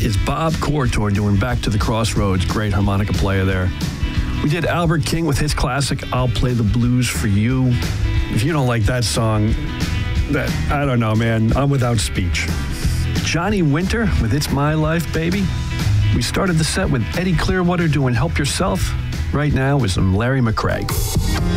is Bob Cortor doing Back to the Crossroads. Great harmonica player there. We did Albert King with his classic, I'll Play the Blues for You. If you don't like that song, I don't know, man. I'm without speech. Johnny Winter with It's My Life, Baby. We started the set with Eddie Clearwater doing Help Yourself. Right now is some Larry McCray.